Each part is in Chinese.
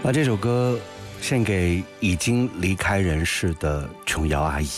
把这首歌献给已经离开人世的琼瑶阿姨。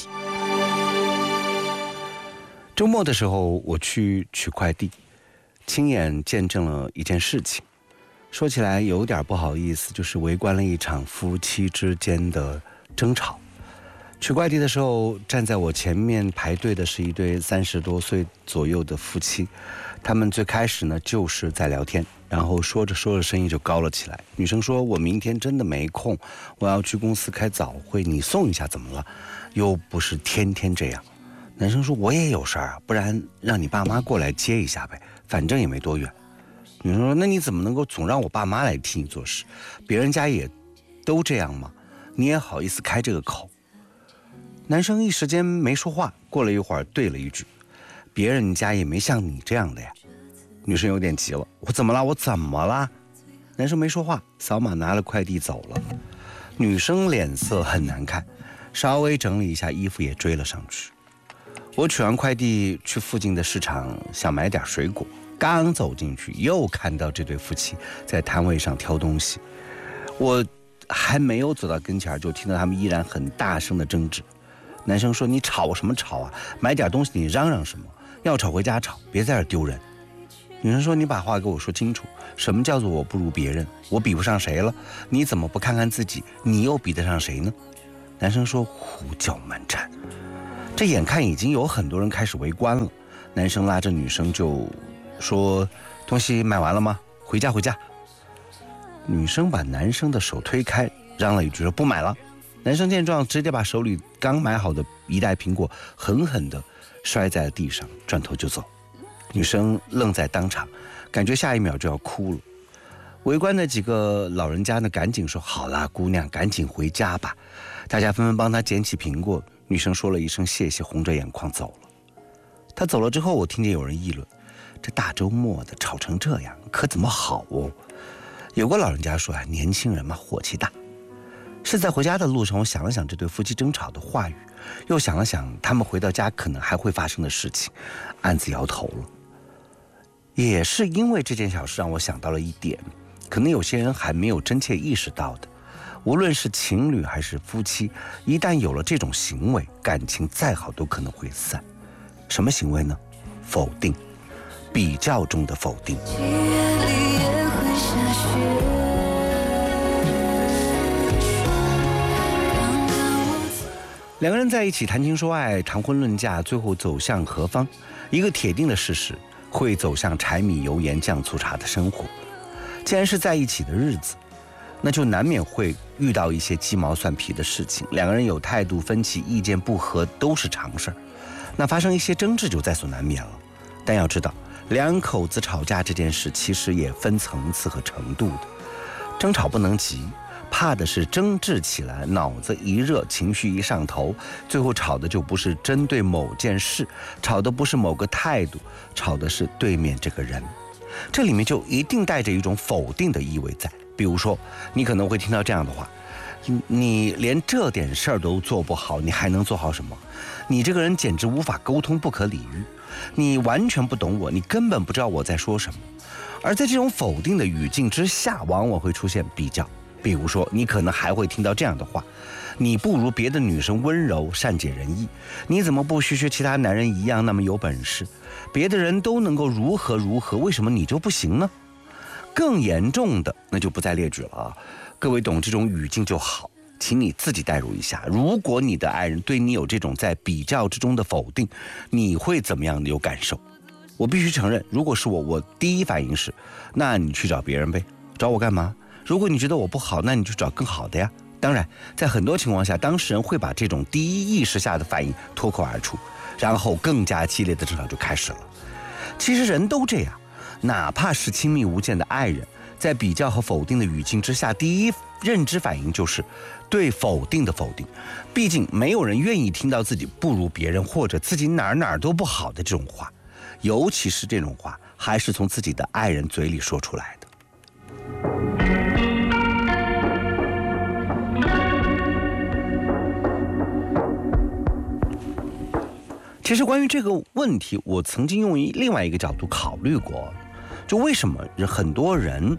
周末的时候我去取快递，亲眼见证了一件事情，说起来有点不好意思，就是围观了一场夫妻之间的争吵。取快递的时候，站在我前面排队的是一对30多岁左右的夫妻，他们最开始呢就是在聊天，然后说着说着声音就高了起来。女生说：“我明天真的没空，我要去公司开早会，你送一下怎么了？又不是天天这样。”男生说：“我也有事儿啊，不然让你爸妈过来接一下呗，反正也没多远。”女生说：“那你怎么能够总让我爸妈来替你做事？别人家也都这样吗？你也好意思开这个口？”男生一时间没说话，过了一会儿对了一句：“别人家也没像你这样的呀。”女生有点急了：“我怎么了？我怎么了？”男生没说话，扫码拿了快递走了。女生脸色很难看，稍微整理一下衣服也追了上去。我取完快递去附近的市场想买点水果，刚走进去又看到这对夫妻在摊位上挑东西。我还没有走到跟前，就听到他们依然很大声的争执。男生说：“你吵什么吵啊？买点东西你嚷嚷什么？要吵回家吵，别在这儿丢人。”女生说：“你把话给我说清楚，什么叫做我不如别人？我比不上谁了？你怎么不看看自己？你又比得上谁呢？”男生说：“胡搅蛮缠。”这眼看已经有很多人开始围观了，男生拉着女生就说：“东西买完了吗？回家回家。”女生把男生的手推开，嚷了一句说：“不买了。”男生见状，直接把手里刚买好的一袋苹果狠狠地摔在了地上，转头就走。女生愣在当场，感觉下一秒就要哭了。围观的几个老人家呢，赶紧说：“好啦，姑娘，赶紧回家吧。”大家纷纷帮她捡起苹果。女生说了一声谢谢，红着眼眶走了。她走了之后，我听见有人议论：“这大周末的吵成这样，可怎么好哦？”有个老人家说：“年轻人嘛，火气大。”是在回家的路上，我想了想这对夫妻争吵的话语，又想了想他们回到家可能还会发生的事情，暗自摇头了。也是因为这件小事让我想到了一点，可能有些人还没有真切意识到的，无论是情侣还是夫妻，一旦有了这种行为，感情再好都可能会散。什么行为呢？否定，比较中的否定。两个人在一起谈情说爱，谈婚论嫁，最后走向何方？一个铁定的事实，会走向柴米油盐酱醋茶的生活。既然是在一起的日子，那就难免会遇到一些鸡毛蒜皮的事情，两个人有态度分歧，意见不合都是常事儿，那发生一些争执就在所难免了。但要知道，两口子吵架这件事其实也分层次和程度的，争吵不能急，怕的是争执起来，脑子一热，情绪一上头，最后吵的就不是针对某件事，吵的不是某个态度，吵的是对面这个人。这里面就一定带着一种否定的意味在。比如说，你可能会听到这样的话：你连这点事儿都做不好，你还能做好什么？你这个人简直无法沟通，不可理喻，你完全不懂我，你根本不知道我在说什么。而在这种否定的语境之下，往往会出现比较。比如说，你可能还会听到这样的话：你不如别的女生温柔善解人意，你怎么不学其他男人一样那么有本事？别的人都能够如何如何，为什么你就不行呢？更严重的那就不再列举了啊，各位懂这种语境就好，请你自己代入一下，如果你的爱人对你有这种在比较之中的否定，你会怎么样的有感受？我必须承认，如果是我第一反应是：那你去找别人呗，找我干嘛？如果你觉得我不好，那你就找更好的呀。当然，在很多情况下，当事人会把这种第一意识下的反应脱口而出，然后更加激烈的争吵就开始了。其实人都这样，哪怕是亲密无间的爱人，在比较和否定的语境之下，第一认知反应就是对否定的否定。毕竟没有人愿意听到自己不如别人，或者自己哪儿都不好的这种话，尤其是这种话还是从自己的爱人嘴里说出来的。其实关于这个问题，我曾经用另外一个角度考虑过，就为什么很多人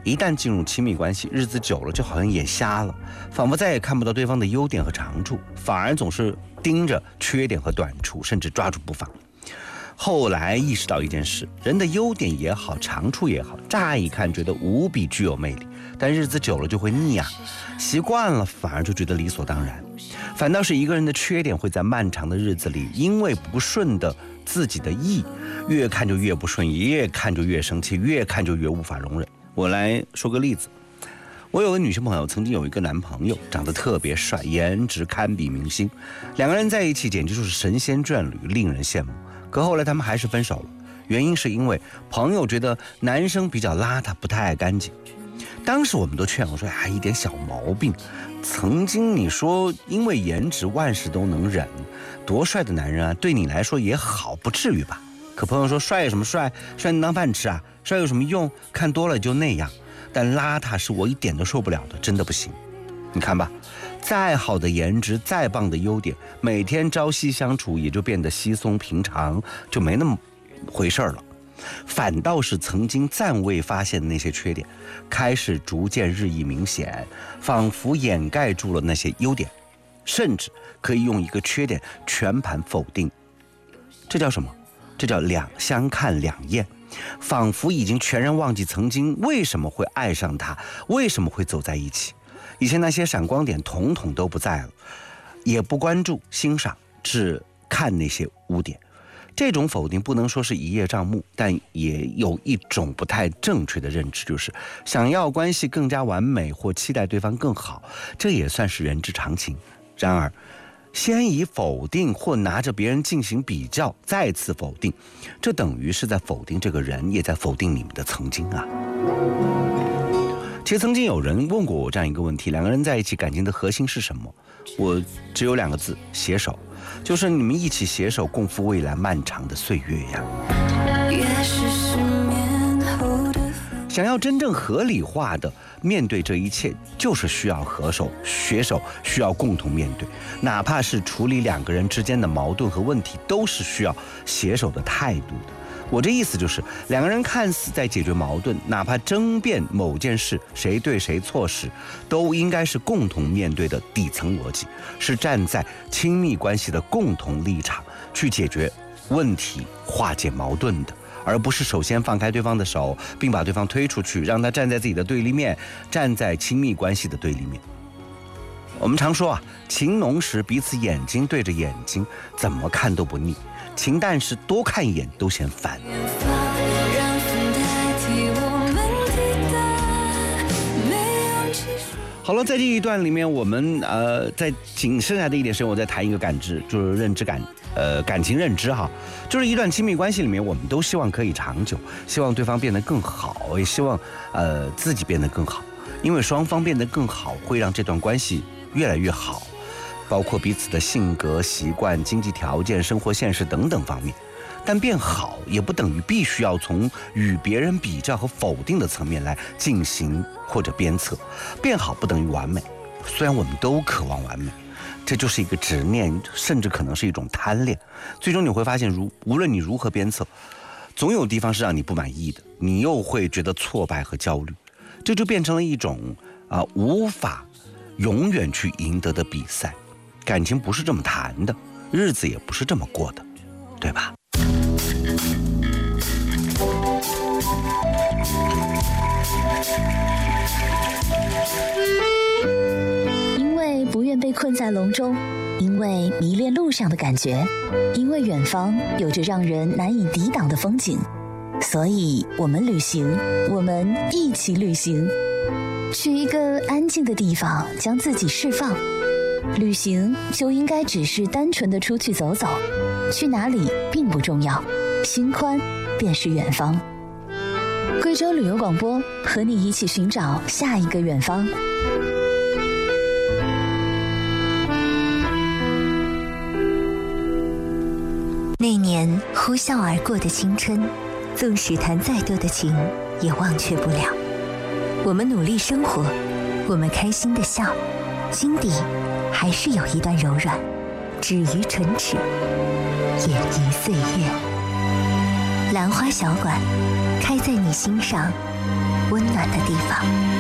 一旦进入亲密关系，日子久了就好像眼瞎了，仿佛再也看不到对方的优点和长处，反而总是盯着缺点和短处，甚至抓住不放。后来意识到一件事，人的优点也好，长处也好，乍一看觉得无比具有魅力，但日子久了就会腻啊，习惯了反而就觉得理所当然。反倒是一个人的缺点会在漫长的日子里，因为不顺的自己的意，越看就越不顺，越看就越生气，越看就越无法容忍。我来说个例子，我有个女性朋友，曾经有一个男朋友，长得特别帅，颜值堪比明星，两个人在一起简直就是神仙眷侣，令人羡慕。可后来他们还是分手了，原因是因为朋友觉得男生比较邋遢，不太爱干净。当时我们都劝我说一点小毛病，曾经你说因为颜值万事都能忍，多帅的男人啊，对你来说也好，不至于吧？可朋友说帅有什么帅，帅能当饭吃啊，帅有什么用，看多了就那样。但邋遢是我一点都受不了的，真的不行。你看吧，再好的颜值，再棒的优点，每天朝夕相处也就变得稀松平常，就没那么回事了。反倒是曾经暂未发现的那些缺点，开始逐渐日益明显，仿佛掩盖住了那些优点，甚至可以用一个缺点全盘否定。这叫什么？这叫两相看两厌，仿佛已经全然忘记曾经为什么会爱上他，为什么会走在一起。以前那些闪光点统统都不在了，也不关注欣赏，只看那些污点。这种否定不能说是一叶障目，但也有一种不太正确的认知，就是想要关系更加完美或期待对方更好，这也算是人之常情。然而先以否定或拿着别人进行比较，再次否定，这等于是在否定这个人，也在否定你们的曾经啊。其实曾经有人问过我这样一个问题，两个人在一起感情的核心是什么？我只有2个字，携手，就是你们一起携手共赴未来漫长的岁月呀。想要真正合理化的面对这一切，就是需要携手，需要共同面对，哪怕是处理2个人之间的矛盾和问题，都是需要携手的态度的。我这意思就是，2个人看似在解决矛盾，哪怕争辩某件事谁对谁错时，都应该是共同面对的底层逻辑，是站在亲密关系的共同立场去解决问题、化解矛盾的，而不是首先放开对方的手，并把对方推出去，让他站在自己的对立面，站在亲密关系的对立面。我们常说啊，情浓时彼此眼睛对着眼睛，怎么看都不腻。情淡时多看一眼都嫌烦。好了，在这一段里面，我们在仅剩下的一点时间，我再谈一个感知，就是认知感情认知哈，就是一段亲密关系里面，我们都希望可以长久，希望对方变得更好，也希望自己变得更好，因为双方变得更好，会让这段关系越来越好。包括彼此的性格、习惯、经济条件、生活现实等等方面。但变好也不等于必须要从与别人比较和否定的层面来进行或者鞭策。变好不等于完美，虽然我们都渴望完美，这就是一个执念，甚至可能是一种贪恋。最终你会发现，无论你如何鞭策，总有地方是让你不满意的，你又会觉得挫败和焦虑，这就变成了一种无法永远去赢得的比赛。感情不是这么谈的，日子也不是这么过的，对吧？ 因为不愿被困在笼中，因为迷恋路上的感觉，因为远方有着让人难以抵挡的风景，所以我们旅行，我们一起旅行，去一个安静的地方，将自己释放。旅行就应该只是单纯的出去走走，去哪里并不重要，心宽便是远方。贵州旅游广播和你一起寻找下一个远方。那年呼啸而过的青春，纵使谈再多的情也忘却不了。我们努力生活，我们开心的笑，心底还是有一段柔软，止于唇齿，掩于岁月。兰花小馆开在你心上， 温暖的地方。